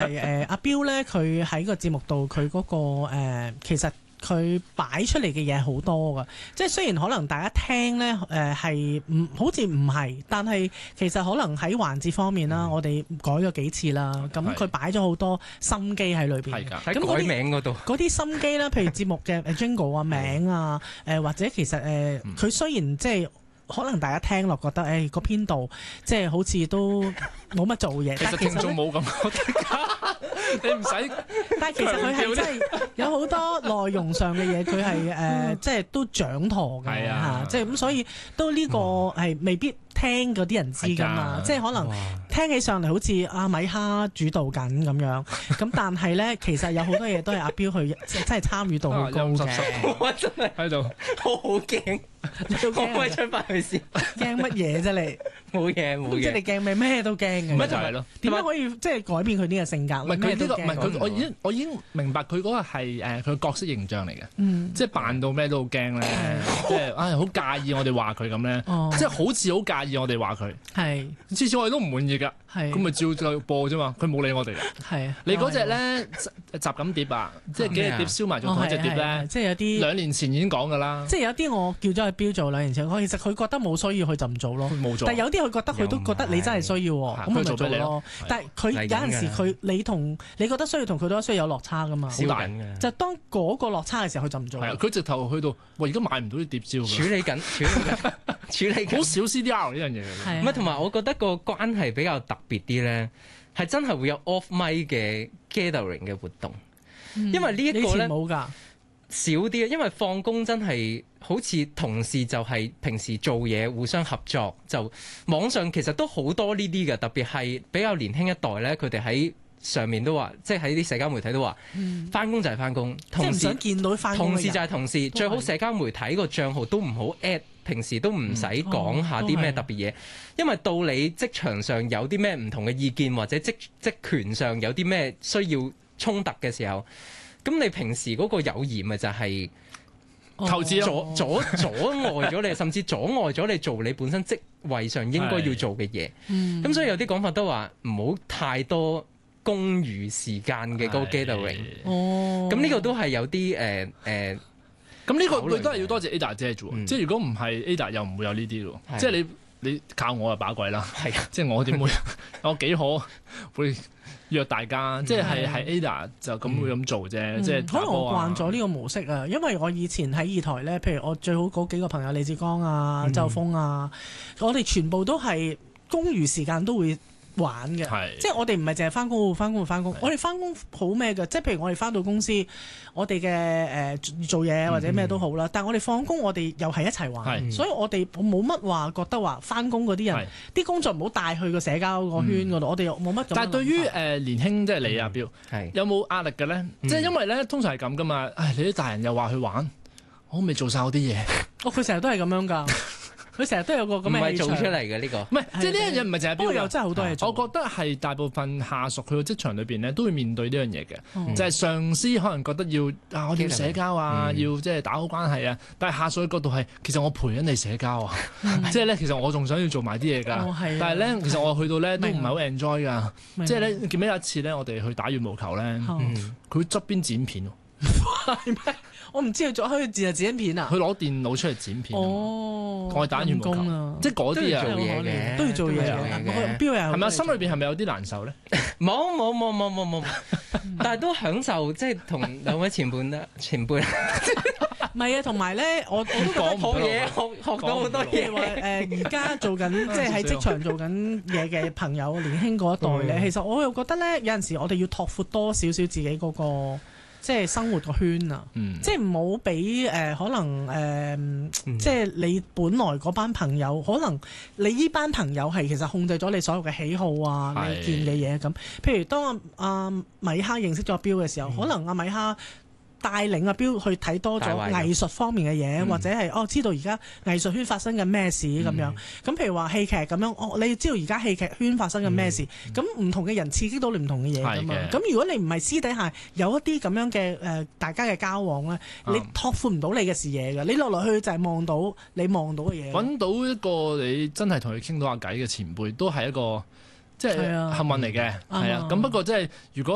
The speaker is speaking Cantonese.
為阿彪咧，佢喺個節目度佢嗰個其實。佢擺出嚟嘅嘢好多噶，即係雖然可能大家聽咧係好似唔係，但係其實可能喺環節方面啦，我哋改咗幾次啦，咁佢擺咗好多心機喺裏邊。 喺改名嗰度， 嗰啲心機啦，譬如節目嘅jingle 啊、名啊，或者其實佢雖然即係。可能大家聽落覺得，個編導即係好似都冇乜做嘢。 其實聽眾冇咁覺得，你唔使。 但係其實佢係真係有好多內容上嘅嘢，佢係即係都掌舵嘅嚇，即係咁，所以都呢個係未必聽嗰啲人知㗎嘛，即係可能聽起上嚟好似阿米哈主導緊咁樣，咁但係咧其實有好多嘢都係阿彪去真係參與度好高嘅。 我真係喺度， 我好驚。 你都驚？ 可唔可以出翻去先？ 驚乜嘢啫你？ 冇嘢冇嘢。 即係你驚咩都驚嘅。 咪就係咯。 點解可以即係改變佢呢個性格？ 唔係佢呢個，唔係佢，我已經明白佢嗰個係佢角色形象嚟嘅，即係扮到咩都好驚咧，即係好介意我哋話佢咁咧，即係好似好介意我哋話佢， 係次次我哋都唔滿意㗎，咁咪照播啫嘛，佢冇理我哋㗎。 係啊， 你嗰隻咧雜錦碟啊，即係幾隻碟燒埋咗同一隻碟咧， 即係有啲 2年前已經講㗎啦。 即係有啲我叫咗阿彪做2年前，其實佢覺得冇需要佢就唔做咯， 冇做。 但係有啲佢覺得佢都覺得你真係需要喎，咁佢咪做咯。但係佢有陣時佢你覺得需要同佢都需要有落差㗎嘛， 好大就當嗰個落差嘅時候佢就唔做。 係啊，佢直頭去到而家買唔到啲碟燒㗎。 處理緊， 好少 CDR 呢樣嘢嘅。 唔係，同埋我覺得個關係比較特別啲咧，係真係會有 off mic 嘅 gathering 嘅活動，因為呢一個咧冇㗎。 少啲，因為放工真係好似同事就係平時做嘢互相合作，就網上其實都好多呢啲嘅，特別係比較年輕一代咧，佢哋喺上面都話，即係喺啲社交媒體都話，翻工就係翻工，同事想見到翻工， 同事就係同事，最好社交媒體個帳號都唔好 at，平時都唔使講下啲咩特別嘢，因為到你職場上有啲咩唔同嘅意見，或者職權上有啲咩需要衝突嘅時候。咁你平時嗰個友誼咪就係投資阻礙咗你，甚至阻礙咗你做你本身職位上應該要做嘅嘢。咁所以有啲講法都話唔好太多公餘時間嘅嗰個 gathering。咁呢個都係有啲咁呢個都係要多謝 Ada 姐啫，即係如果唔係 Ada 又唔會有呢啲咯。即係你靠我就把鬼啦。即係我點會我幾可會約大家，即係 Ada 就咁會咁做啫，即係可能我慣咗呢個模式啊，因為我以前喺二台咧，譬如我最好嗰幾個朋友李志剛啊、周峰啊，我哋全部都係公餘時間都會玩嘅，即係我哋唔係淨係翻工，我哋翻工好咩嘅，即係譬如我哋翻到公司，我哋嘅做嘢或者咩都好啦，但係我哋放工我哋又係一齊玩，所以我哋冇乜話覺得話翻工嗰啲人啲工作唔好帶去個社交個圈嗰度，我哋又冇乜。 但係對於年輕即係你阿彪，有冇壓力嘅咧？即係因為咧通常係咁噶嘛，你啲大人又話去玩，我未做晒我啲嘢。 佢成日都係咁樣㗎。佢成日都有個咁嘅， 唔係做出嚟嘅呢個， 唔係即係呢樣嘢唔係淨係標， 又真係好多嘢做。 我覺得係大部分下屬佢個職場裏邊咧都會面對呢樣嘢嘅，就係上司可能覺得要我哋要社交啊，要即係打好關係啊，但係下屬嘅角度係其實我陪緊你社交啊，即係咧其實我仲想要做埋啲嘢㗎，但係咧其實我去到咧都唔係好 enjoy 㗎，即係咧記唔記得有一次咧我哋去打羽毛球咧，佢側邊剪片喎。 我唔知佢可以剪片啊！ 佢攞電腦出嚟剪片。我係打羽毛球，即係嗰啲啊， 都要做嘢嘅。 係咪心裏邊係咪有啲難受咧？ 冇，但係都享受，即係同兩位前輩。 唔係啊，同埋咧，我都講好嘢，學到好多嘢。 而家做緊即係喺職場做緊嘢嘅朋友，年輕嗰一代咧，其實我又覺得咧，有陣時我哋要拓闊多少少自己嗰個。即係生活個圈啊！即係唔好俾可能即係你本來嗰班朋友，可能你呢班朋友係其實控制咗你所有嘅喜好啊、你見嘅嘢咁。譬如當阿米哈認識咗阿彪嘅時候，可能阿米哈帶領阿彪去睇多咗藝術方面嘅嘢，或者係知道而家藝術圈發生緊咩事咁樣。咁譬如話戲劇咁樣，你知道而家戲劇圈發生緊咩事，咁唔同嘅人刺激到你唔同嘅嘢㗎嘛。咁如果你唔係私底下有一啲咁樣嘅大家嘅交往咧，你拓闊唔到你嘅視野㗎。你落落去就係望到你望到嘅嘢。 揾到一個你真係同佢傾到下偈嘅前輩，都係一個即係幸運嚟嘅，係啊。咁不過即係如果